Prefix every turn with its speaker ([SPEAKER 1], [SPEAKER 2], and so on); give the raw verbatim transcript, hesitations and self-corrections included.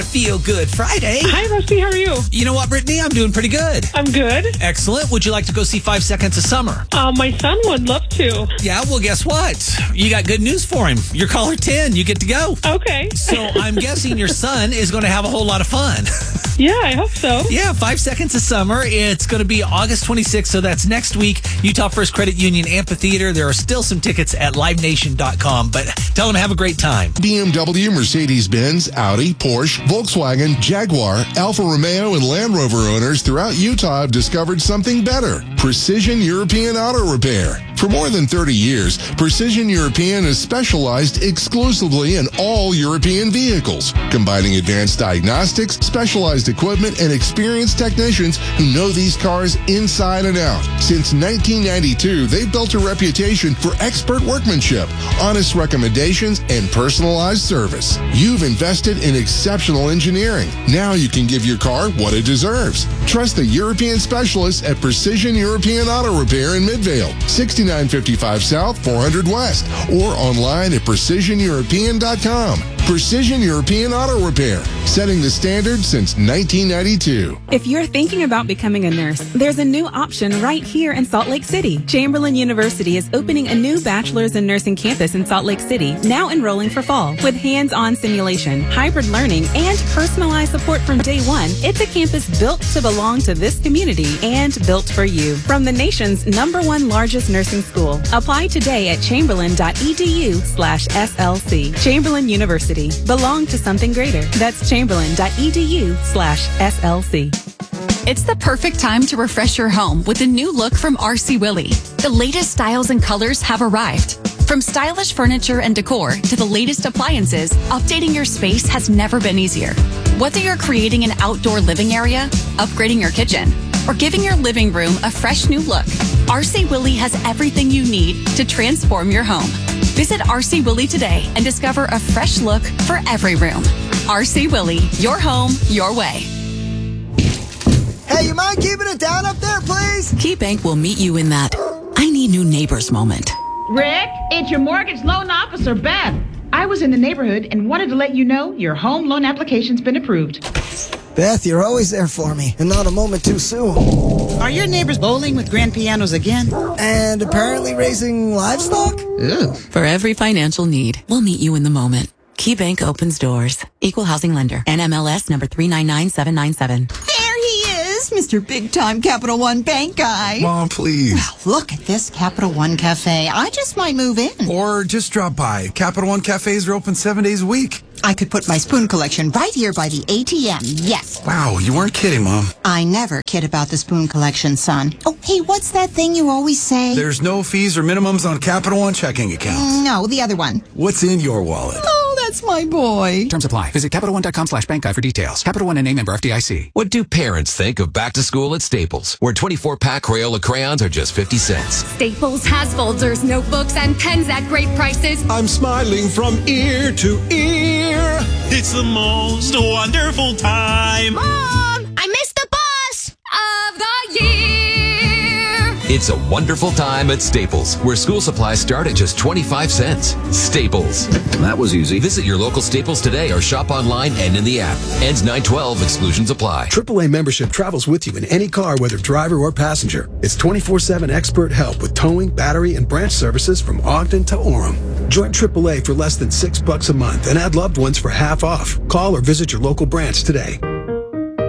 [SPEAKER 1] Feel Good Friday.
[SPEAKER 2] Hi, Rusty. How are you?
[SPEAKER 1] You know what, Brittany? I'm doing pretty good.
[SPEAKER 2] I'm good.
[SPEAKER 1] Excellent. Would you like to go see Five Seconds of Summer?
[SPEAKER 2] Uh, my son would love to.
[SPEAKER 1] Yeah, well, guess what? You got good news for him. You're caller ten. You get to go.
[SPEAKER 2] Okay.
[SPEAKER 1] So I'm guessing your son is going to have a whole lot of fun.
[SPEAKER 2] Yeah, I hope so.
[SPEAKER 1] Yeah, Five Seconds of Summer. It's going to be August twenty-sixth, so that's next week. Utah First Credit Union Amphitheater. There are still some tickets at live nation dot com, but tell them to have a great time.
[SPEAKER 3] B M W, Mercedes-Benz, Audi, Porsche, Volkswagen, Jaguar, Alfa Romeo, and Land Rover owners throughout Utah have discovered something better: Precision European Auto Repair. For more than thirty years, Precision European has specialized exclusively in all European vehicles, combining advanced diagnostics, specialized equipment, and experienced technicians who know these cars inside and out. Since nineteen ninety-two, they've built a reputation for expert workmanship, honest recommendations, and personalized service. You've invested in exceptional engineering. Now you can give your car what it deserves. Trust the European specialists at Precision European Auto Repair in Midvale, sixty-nine fifty-five South, four hundred West, or online at precision european dot com. Precision European Auto Repair, setting the standard since nineteen ninety-two.
[SPEAKER 4] If you're thinking about becoming a nurse, there's a new option right here in Salt Lake City. Chamberlain University is opening a new bachelor's in nursing campus in Salt Lake City, now enrolling for fall. With hands-on simulation, hybrid learning, and personalized support from day one, it's a campus built to belong to this community and built for you. From the nation's number one largest nursing school, apply today at chamberlain dot e d u slash S L C. Chamberlain University. Belong to something greater. That's chamberlain dot e d u slash S L C.
[SPEAKER 5] It's the perfect time to refresh your home with a new look from R C Willey. The latest styles and colors have arrived. From stylish furniture and decor to the latest appliances, updating your space has never been easier. Whether you're creating an outdoor living area, upgrading your kitchen, or giving your living room a fresh new look, R C Willey has everything you need to transform your home. Visit R C Willey today and discover a fresh look for every room. R C Willey, your home, your way.
[SPEAKER 6] Hey, you mind keeping it down up there, please?
[SPEAKER 7] KeyBank will meet you in that I need new neighbors moment.
[SPEAKER 8] Rick, it's your mortgage loan officer, Beth. I was in the neighborhood and wanted to let you know your home loan application's been approved.
[SPEAKER 6] Beth, you're always there for me, and not a moment too soon.
[SPEAKER 9] Are your neighbors bowling with grand pianos again?
[SPEAKER 6] And apparently raising livestock?
[SPEAKER 9] Ew.
[SPEAKER 7] For every financial need, we'll meet you in the moment. KeyBank opens doors. Equal housing lender. N M L S number three nine nine seven nine seven.
[SPEAKER 9] There he is, Mister Big Time Capital One Bank guy.
[SPEAKER 10] Mom, please.
[SPEAKER 9] Well, look at this Capital One Cafe. I just might move in.
[SPEAKER 10] Or just drop by. Capital One Cafes are open seven days a week.
[SPEAKER 9] I could put my spoon collection right here by the A T M, yes.
[SPEAKER 10] Wow, you weren't kidding, Mom.
[SPEAKER 9] I never kid about the spoon collection, son. Oh, hey, what's that thing you always say?
[SPEAKER 10] There's no fees or minimums on Capital One checking accounts.
[SPEAKER 9] No, the other one.
[SPEAKER 10] What's in your wallet?
[SPEAKER 9] Oh, that's my boy.
[SPEAKER 11] Terms apply. Visit Capital One dot com slash bank guide for details. Capital One and name member F D I C.
[SPEAKER 12] What do parents think of back to school at Staples, where twenty-four pack Crayola crayons are just fifty cents?
[SPEAKER 13] Staples has folders, notebooks, and pens at great prices.
[SPEAKER 14] I'm smiling from ear to ear.
[SPEAKER 15] It's the most wonderful time.
[SPEAKER 13] Mom, I missed the bus of the year.
[SPEAKER 12] It's a wonderful time at Staples, where school supplies start at just twenty-five cents. Staples.
[SPEAKER 16] That was easy.
[SPEAKER 12] Visit your local Staples today or shop online and in the app. Ends nine twelve. Exclusions apply.
[SPEAKER 17] triple A membership travels with you in any car, whether driver or passenger. It's twenty-four seven expert help with towing, battery, and branch services from Ogden to Orem. Join triple A for less than six bucks a month and add loved ones for half off. Call or visit your local branch today.